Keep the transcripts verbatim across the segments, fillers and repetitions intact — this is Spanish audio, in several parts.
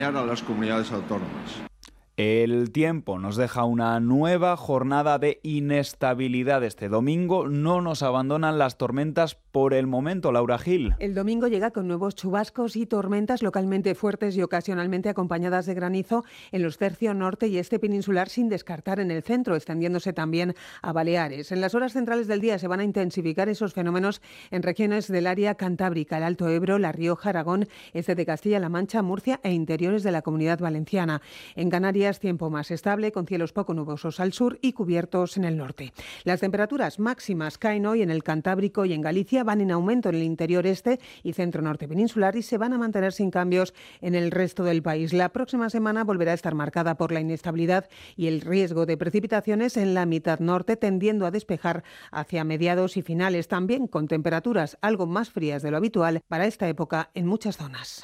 a las comunidades autónomas. El tiempo nos deja una nueva jornada de inestabilidad este domingo. No nos abandonan las tormentas por el momento, Laura Gil. El domingo llega con nuevos chubascos y tormentas localmente fuertes y ocasionalmente acompañadas de granizo en los tercios norte y este peninsular, sin descartar en el centro, extendiéndose también a Baleares. En las horas centrales del día se van a intensificar esos fenómenos en regiones del área cantábrica, el Alto Ebro, La Rioja, Aragón, este de Castilla-La Mancha, Murcia e interiores de la Comunidad Valenciana. En Canarias, tiempo más estable, con cielos poco nubosos al sur y cubiertos en el norte. Las temperaturas máximas caen hoy en el Cantábrico y en Galicia, van en aumento en el interior este y centro norte peninsular y se van a mantener sin cambios en el resto del país. La próxima semana volverá a estar marcada por la inestabilidad y el riesgo de precipitaciones en la mitad norte, tendiendo a despejar hacia mediados y finales, también con temperaturas algo más frías de lo habitual para esta época en muchas zonas.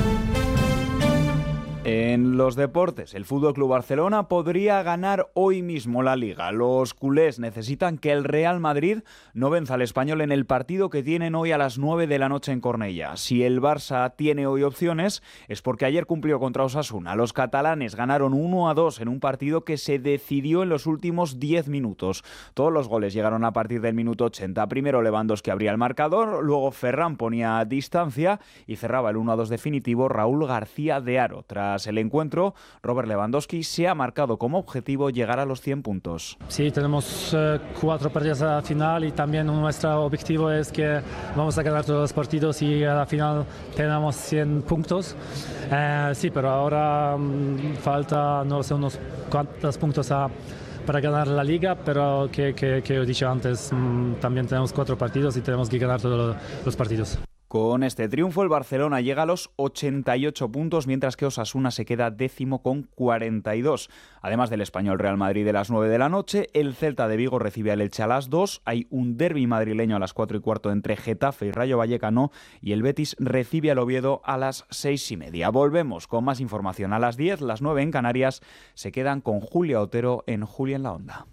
En los deportes, el F C Barcelona podría ganar hoy mismo la Liga. Los culés necesitan que el Real Madrid no venza al Español en el partido que tienen hoy a las nueve de la noche en Cornellà. Si el Barça tiene hoy opciones, es porque ayer cumplió contra Osasuna. Los catalanes ganaron uno a dos en un partido que se decidió en los últimos diez minutos. Todos los goles llegaron a partir del minuto ochenta. Primero Lewandowski abría el marcador, luego Ferran ponía distancia y cerraba el uno a dos definitivo Raúl García de Haro. Tras el encuentro, Robert Lewandowski se ha marcado como objetivo llegar a los cien puntos. Sí, tenemos eh, cuatro partidos a la final y también nuestro objetivo es que vamos a ganar todos los partidos y a la final tenemos cien puntos. Eh, sí, pero ahora mmm, falta no sé unos cuantos puntos a para ganar la Liga, pero que, que, que he dicho antes, mmm, también tenemos cuatro partidos y tenemos que ganar todos los partidos. Con este triunfo, el Barcelona llega a los ochenta y ocho puntos, mientras que Osasuna se queda décimo con cuarenta y dos. Además del Español Real Madrid de las nueve de la noche, el Celta de Vigo recibe al Elche a las dos, hay un derbi madrileño a las cuatro y cuarto entre Getafe y Rayo Vallecano y el Betis recibe al Oviedo a las seis y media. Volvemos con más información a las diez, las nueve en Canarias. Se quedan con Julia Otero en Julia en la Onda.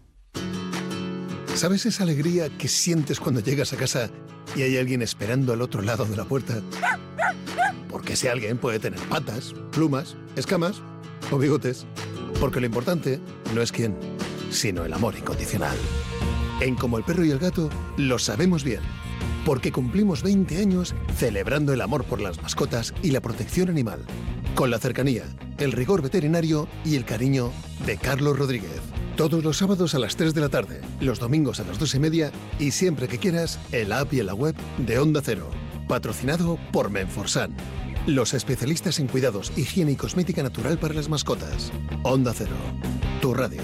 ¿Sabes esa alegría que sientes cuando llegas a casa y hay alguien esperando al otro lado de la puerta? Porque ese alguien puede tener patas, plumas, escamas o bigotes. Porque lo importante no es quién, sino el amor incondicional. En Como el Perro y el Gato lo sabemos bien. Porque cumplimos veinte años celebrando el amor por las mascotas y la protección animal. Con la cercanía, el rigor veterinario y el cariño de Carlos Rodríguez. Todos los sábados a las tres de la tarde, los domingos a las dos y media y siempre que quieras, en la app y en la web de Onda Cero. Patrocinado por Menforsan, los especialistas en cuidados, higiene y cosmética natural para las mascotas. Onda Cero, tu radio.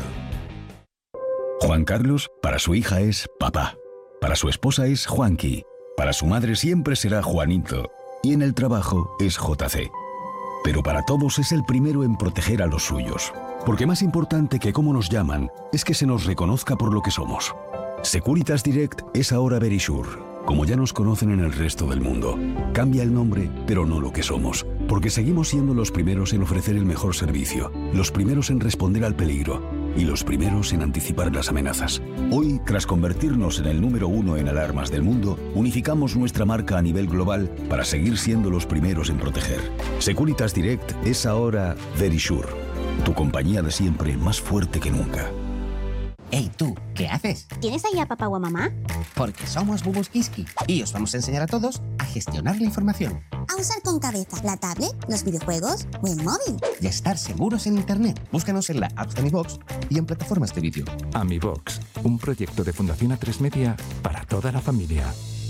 Juan Carlos, para su hija es papá. Para su esposa es Juanqui. Para su madre siempre será Juanito. Y en el trabajo es J C. Pero para todos es el primero en proteger a los suyos. Porque más importante que cómo nos llaman es que se nos reconozca por lo que somos. Securitas Direct es ahora Verisure, como ya nos conocen en el resto del mundo. Cambia el nombre, pero no lo que somos, porque seguimos siendo los primeros en ofrecer el mejor servicio, los primeros en responder al peligro y los primeros en anticipar las amenazas. Hoy, tras convertirnos en el número uno en alarmas del mundo, unificamos nuestra marca a nivel global para seguir siendo los primeros en proteger. Securitas Direct es ahora Verisure, tu compañía de siempre más fuerte que nunca. Hey, tú, ¿qué haces? ¿Tienes ahí a papá o a mamá? Porque somos Bubus Kiski y os vamos a enseñar a todos a gestionar la información. A usar con cabeza la tablet, los videojuegos o el móvil. Y a estar seguros en Internet. Búscanos en la app de AmiBox y en plataformas de vídeo. AmiBox, un proyecto de Fundación A tres Media para toda la familia.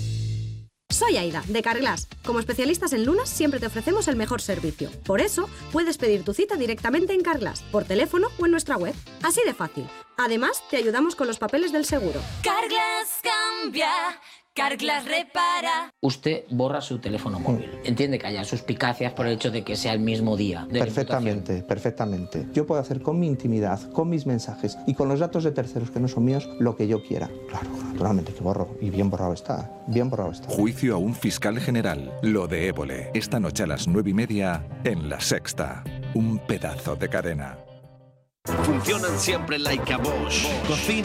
Soy Aida, de Carglass. Como especialistas en lunas siempre te ofrecemos el mejor servicio. Por eso, puedes pedir tu cita directamente en Carglass, por teléfono o en nuestra web. Así de fácil. Además, te ayudamos con los papeles del seguro. Carglass cambia, Carglass repara. Usted borra su teléfono móvil. Entiende que haya suspicacias por el hecho de que sea el mismo día de Perfectamente, perfectamente. Yo puedo hacer con mi intimidad, con mis mensajes y con los datos de terceros que no son míos lo que yo quiera. Claro, naturalmente que borro. Y bien borrado está. Bien borrado está. Juicio a un fiscal general. Lo de Évole. Esta noche a las nueve y media en La Sexta. Un pedazo de cadena. Funcionan siempre like a Bosch. Cocina